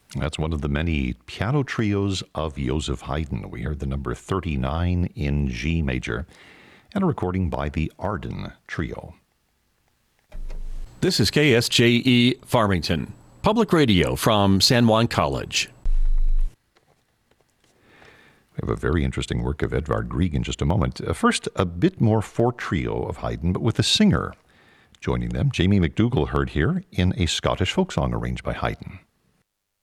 That's one of the many piano trios of Joseph Haydn. We heard the number 39 in G major and a recording by the Arden Trio. This is KSJE Farmington, public radio from San Juan College. We have a very interesting work of Edvard Grieg in just a moment. First, a bit more for trio of Haydn, but with a singer joining them. Jamie McDougall heard here in a Scottish folk song arranged by Haydn.